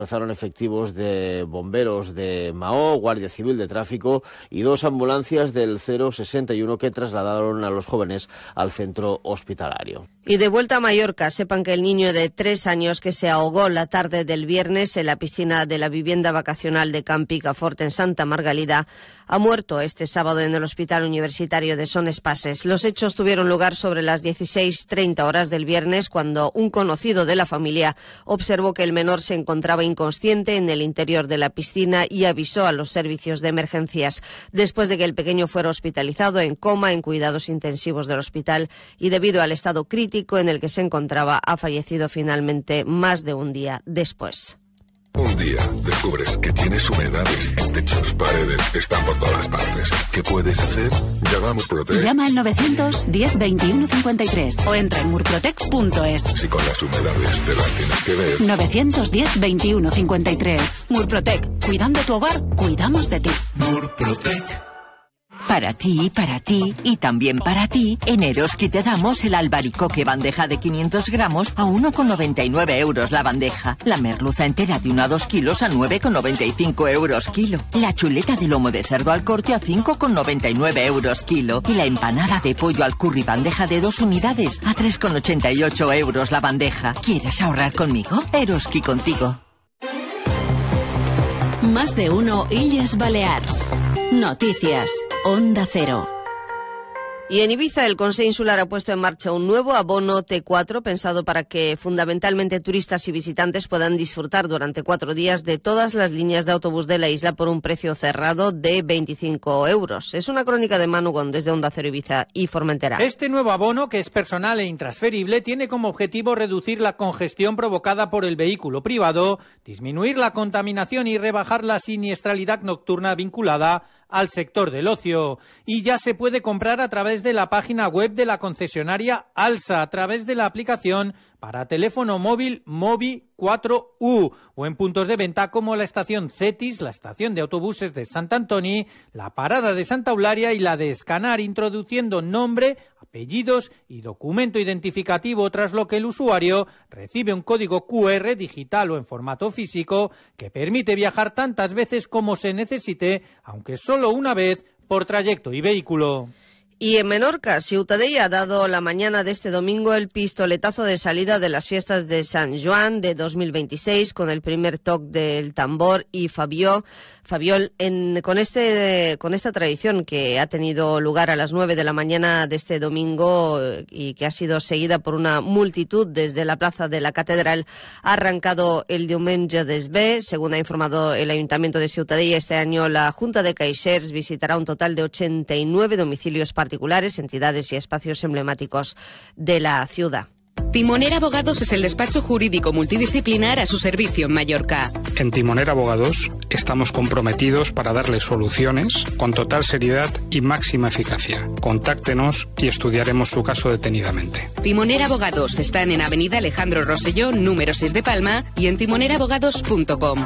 Lanzaron efectivos de bomberos de Mahó, Guardia Civil de Tráfico y 2 ambulancias del 061 que trasladaron a los jóvenes al centro hospitalario. Y de vuelta a Mallorca, sepan que el niño de 3 años que se ahogó la tarde del viernes en la piscina de la vivienda vacacional de Camp Picafort en Santa Margalida ha muerto este sábado en el Hospital Universitario de Son Espases. Los hechos tuvieron lugar sobre las 16:30 horas del viernes, cuando un conocido de la familia observó que el menor se encontraba inconsciente en el interior de la piscina y avisó a los servicios de emergencias. Después de que el pequeño fuera hospitalizado en coma en cuidados intensivos del hospital y debido al estado crítico en el que se encontraba, ha fallecido finalmente más de un día después. Un día descubres que tienes humedades en techos, paredes, están por todas partes. ¿Qué puedes hacer? Llama a Murprotec. Llama al 910 21 53 o entra en murprotec.es. Si con las humedades te las tienes que ver. 910 21 53. Murprotec. Cuidando tu hogar, cuidamos de ti. Murprotec. Para ti y también para ti, en Eroski te damos el albaricoque bandeja de 500 gramos a 1,99 euros la bandeja. La merluza entera de 1 a 2 kilos a 9,95 euros kilo. La chuleta de lomo de cerdo al corte a 5,99 euros kilo. Y la empanada de pollo al curry bandeja de 2 unidades a 3,88 euros la bandeja. ¿Quieres ahorrar conmigo? Eroski contigo. Más de uno Illes Balears. Noticias. Onda Cero. Y en Ibiza, el Consell Insular ha puesto en marcha un nuevo abono T4 pensado para que fundamentalmente turistas y visitantes puedan disfrutar durante 4 días de todas las líneas de autobús de la isla por un precio cerrado de 25 euros. Es una crónica de Manu Gon desde Onda Cero Ibiza y Formentera. Este nuevo abono, que es personal e intransferible, tiene como objetivo reducir la congestión provocada por el vehículo privado, disminuir la contaminación y rebajar la siniestralidad nocturna vinculada al sector del ocio. Y ya se puede comprar a través de la página web de la concesionaria Alsa, a través de la aplicación para teléfono móvil Movi 4U o en puntos de venta como la estación Cetis, la estación de autobuses de Sant Antoni, la parada de Santa Eulalia y la de Escanar, introduciendo nombre, apellidos y documento identificativo, tras lo que el usuario recibe un código QR digital o en formato físico que permite viajar tantas veces como se necesite, aunque solo una vez por trayecto y vehículo. Y en Menorca, Ciutadella ha dado la mañana de este domingo el pistoletazo de salida de las fiestas de Sant Joan de 2026 con el primer toque del tambor y Fabiol con esta tradición que ha tenido lugar a las 9 de la mañana de este domingo y que ha sido seguida por una multitud desde la plaza de la Catedral. Ha arrancado el diumenge d'Esbé. Según ha informado el Ayuntamiento de Ciutadella, este año la Junta de Caixers visitará un total de 89 domicilios particulares, entidades y espacios emblemáticos de la ciudad. Timoner Abogados es el despacho jurídico multidisciplinar a su servicio en Mallorca. En Timoner Abogados estamos comprometidos para darle soluciones con total seriedad y máxima eficacia. Contáctenos y estudiaremos su caso detenidamente. Timoner Abogados están en Avenida Alejandro Rosselló, número 6 de Palma y en timonerabogados.com.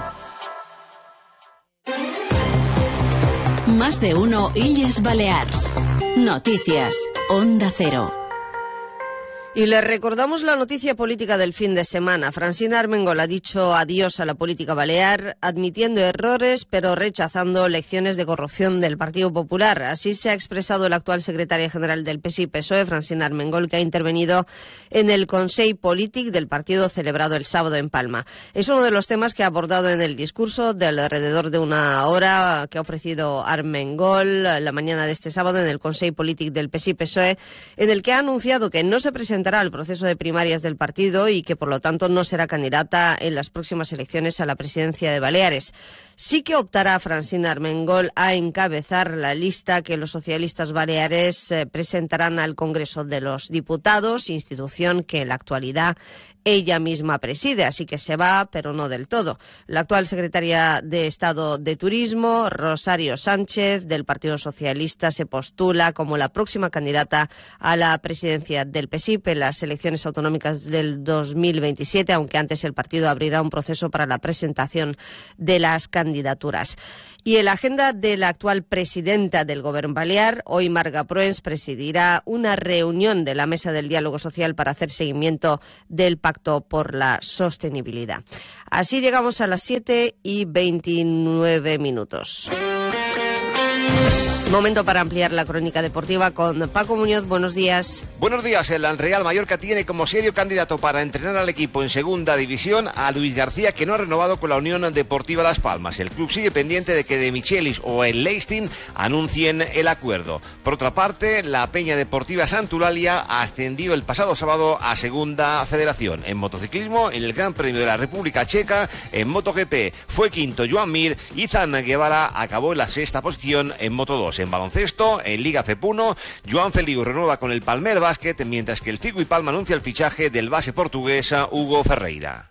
Más de uno Illes Balears. Noticias. Onda Cero. Y les recordamos la noticia política del fin de semana. Francina Armengol ha dicho adiós a la política balear, admitiendo errores, pero rechazando lecciones de corrupción del Partido Popular. Así se ha expresado la actual secretaria general del PSI-PSOE, Francina Armengol, que ha intervenido en el Consell Polític del partido celebrado el sábado en Palma. Es uno de los temas que ha abordado en el discurso de alrededor de 1 hora que ha ofrecido Armengol la mañana de este sábado en el Consell Polític del PSI-PSOE, en el que ha anunciado que no se presentará al proceso de primarias del partido y que por lo tanto no será candidata en las próximas elecciones a la presidencia de Baleares. Sí que optará Francina Armengol a encabezar la lista que los socialistas baleares presentarán al Congreso de los Diputados, institución que en la actualidad ella misma preside, así que se va, pero no del todo. La actual secretaria de Estado de Turismo, Rosario Sánchez, del Partido Socialista, se postula como la próxima candidata a la presidencia del PSIP en las elecciones autonómicas del 2027, aunque antes el partido abrirá un proceso para la presentación de las candidaturas. Y en la agenda de la actual presidenta del Govern Balear, hoy Marga Proens presidirá una reunión de la Mesa del Diálogo Social para hacer seguimiento del Pacto Pacto por la Sostenibilidad. Así llegamos a las 7:29. Momento para ampliar la crónica deportiva con Paco Muñoz. Buenos días. Buenos días. El Real Mallorca tiene como serio candidato para entrenar al equipo en segunda división a Luis García, que no ha renovado con la Unión Deportiva Las Palmas. El club sigue pendiente de que De Michelis o el Leistin anuncien el acuerdo. Por otra parte, la Peña Deportiva Santulalia ascendió el pasado sábado a Segunda Federación. En motociclismo, en el Gran Premio de la República Checa, en MotoGP fue quinto Joan Mir y Zan Guevara acabó en la sexta posición en Moto2. En baloncesto, en Liga F1, Joan Feliu renueva con el Palmer Basket, mientras que el Figo y Palma anuncia el fichaje del base portugués Hugo Ferreira.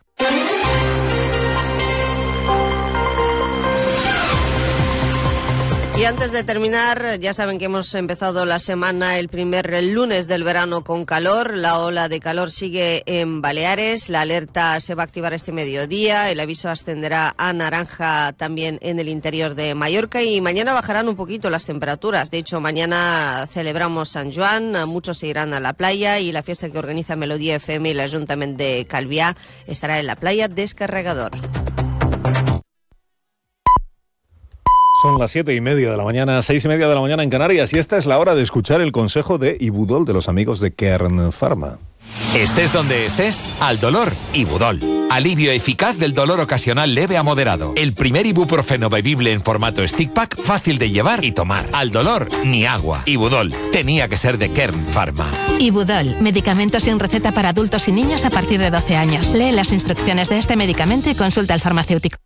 Y antes de terminar, ya saben que hemos empezado la semana, el primer lunes del verano, con calor. La ola de calor sigue en Baleares. La alerta se va a activar este mediodía. El aviso ascenderá a naranja también en el interior de Mallorca. Y mañana bajarán un poquito las temperaturas. De hecho, mañana celebramos San Joan. Muchos se irán a la playa y la fiesta que organiza Melodía FM y el Ayuntamiento de Calviá estará en la playa Descarregador. Son las 7:30 de la mañana, 6:30 de la mañana en Canarias, y esta es la hora de escuchar el consejo de Ibudol de los amigos de Kern Pharma. Estés donde estés, al dolor, Ibudol. Alivio eficaz del dolor ocasional leve a moderado. El primer ibuprofeno bebible en formato stick pack, fácil de llevar y tomar. Al dolor, ni agua. Ibudol, tenía que ser de Kern Pharma. Ibudol, medicamento sin receta para adultos y niños a partir de 12 años. Lee las instrucciones de este medicamento y consulta al farmacéutico.